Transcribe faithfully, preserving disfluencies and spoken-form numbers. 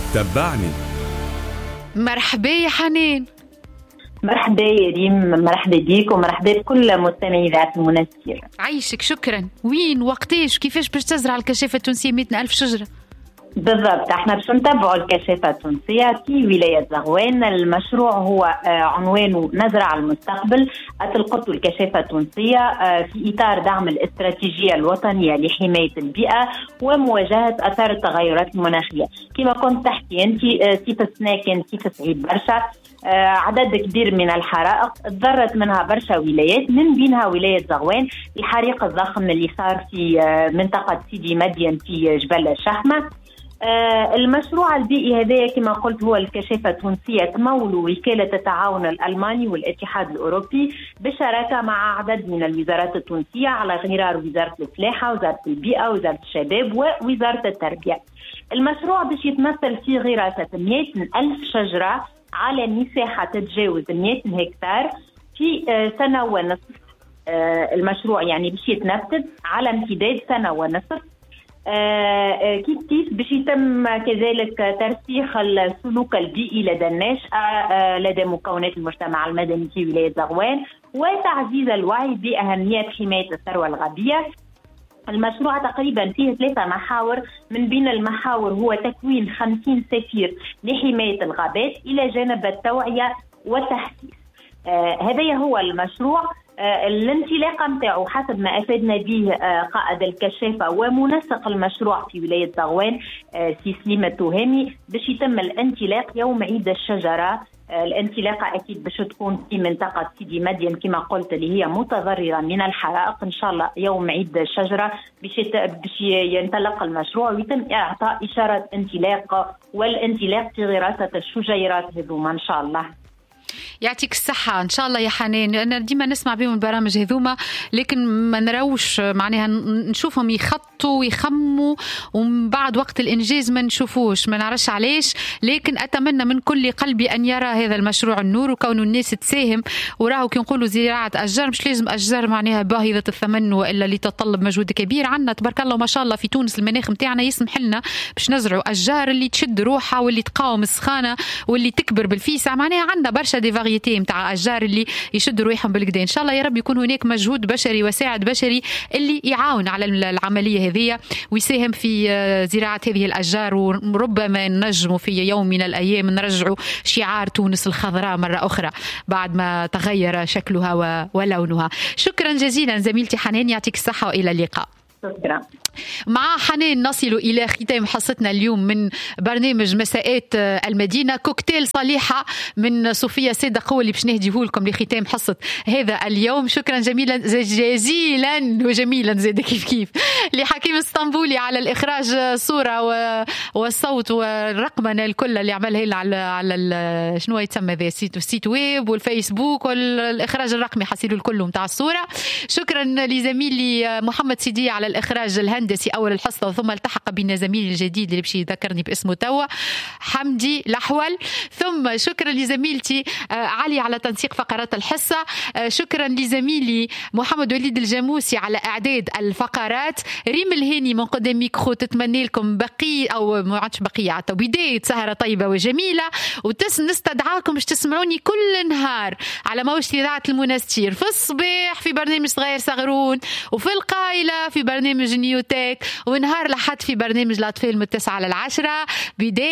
تبعني. مرحبا يا حنان. مرحبا يا ريم، مرحبا بيك ومرحبا بكل مستمعي إذاعة المنستير. عايشك، شكرا. وين وقتاش كيفاش باش تزرع الكشافة التونسية مئة ألف شجرة؟ بالضبط، احنا باش نتابعوا الكشافة التونسية في ولاية زغوان. المشروع هو عنوانه نزرع المستقبل، أتلقت الكشافة التونسية في إطار دعم الاستراتيجية الوطنية لحماية البيئة ومواجهة أثار التغيرات المناخية. كما كنت تحكي أنت، صيف السنة كان صيف صعيب برشا، عدد كبير من الحرائق تضررت منها برشا ولايات، من بينها ولاية زغوان. الحريق الضخم اللي صار في منطقة سيدي مدين في جبل الشحمة. آه المشروع البيئي هذا كما قلت هو الكشافة التونسية تمول وكالة التعاون الألماني والاتحاد الأوروبي بالشراكة مع عدد من الوزارات التونسية، على غرار وزارة الفلاحة، وزارة البيئة، وزارة الشباب، ووزارة التربية. المشروع باش يتمثل في غراسة مئة ألف شجرة على مساحة تتجاوز مئة هكتار في آه سنة ونصف. آه المشروع يعني باش يتنفذ على امتداد سنة ونصف. آه كيف كيف باش يتم كذلك ترسيخ السلوك البيئي لدى الناشئة، آه لدى مكونات المجتمع المدني في ولاية زغوان، وتعزيز الوعي بأهمية حماية الثروة الغابية. المشروع تقريبا فيه ثلاثة محاور، من بين المحاور هو تكوين خمسين سفير لحماية الغابات إلى جانب التوعية والتحسيس. آه هذا هو المشروع. آه الانطلاقه نتاعو حسب ما افادنا به آه قائد الكشافه ومنسق المشروع في ولايه زغوان آه سي سليم التهامي، باش يتم الانطلاق يوم عيد الشجره. آه الانطلاقه اكيد باش تكون في منطقه سيدي مدين كما قلت، اللي هي متضرره من الحرائق. ان شاء الله يوم عيد الشجره باش باش ينطلق المشروع ويتم اعطاء اشاره انطلاق، والانطلاق في غراسه الشجيرات هذوما ان شاء الله. يعطيك الصحة إن شاء الله يا حنان. أنا ديما نسمع بهم البرامج هذوما، لكن ما نروش معناها نشوفهم يخطوا ويخموا ومن بعد وقت الإنجاز ما نشوفوش، ما نعرفش علاش. لكن أتمنى من كل قلبي أن يرى هذا المشروع النور، وكون الناس تساهم. وراه كي نقولوا زراعة أشجار مش لازم أشجار معناها باهظة الثمن وإلا اللي تتطلب مجهود كبير. عنا تبارك الله ما شاء الله في تونس المناخ متاعنا يسمح لنا باش نزرعوا أشجار اللي تشد روحها واللي تقاوم السخانة واللي تكبر بالفيسع. معناها عنا برشا دي فاريتي متاع أشجار اللي يشدوا رويحهم بالكدا. إن شاء الله يا رب يكون هناك مجهود بشري وساعد بشري اللي يعاون على العملية هذه ويساهم في زراعة هذه الأشجار. وربما نجموا في يوم من الأيام نرجعوا شعار تونس الخضراء مرة أخرى بعد ما تغير شكلها ولونها. شكرا جزيلا زميلتي حنان، يعطيك الصحة وإلى اللقاء. شكرا. مع حنان نصل إلى ختام حصتنا اليوم من برنامج مساءات المدينة. كوكتيل صليحة من صوفيا صدق هو اللي باش نهديه لكم لختام حصة هذا اليوم. شكرا جميلا جزيلا وجميلا زاد كيف كيف لحكيم اسطنبولي على الإخراج صورة والصوت والرقمنة الكل اللي عملها على على شنو يتسمى ذا السيت والسيت ويب والفيسبوك والإخراج الرقمي حصيلوا الكل متاع الصورة. شكرا لزميلي محمد سيدي على الإخراج الهندسي أول الحصة، ثم التحق بنا زميلي الجديد اللي بشي يذكرني باسمه توا حمدي الأحول. ثم شكرا لزميلتي علي على تنسيق فقرات الحصة. شكرا لزميلي محمد وليد الجاموسي على إعداد الفقرات. ريم الهاني من قدام ميكرو تتمنى لكم بقية أو ما عادش بقية عطا بداية سهرة طيبة وجميلة، وتس نستدعاكم باش تسمعوني كل نهار على موجة إذاعة المنستير، في الصباح في برنامج صغير صغرون، وفي القايلة في برنامج نيوتك، ونهار لحد في برنامج الأطفال من التسعة للعشرة. بداية